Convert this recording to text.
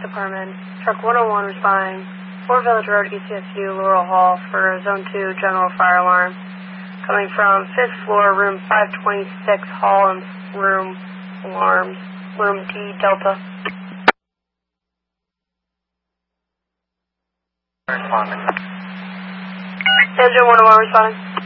Department. Truck 101 responding. Fort Village Road, ECSU, Laurel Hall for Zone 2 General Fire Alarm. Coming from 5th floor, room 526, Hall and room alarms, room D Delta. Responding. Engine 101 responding.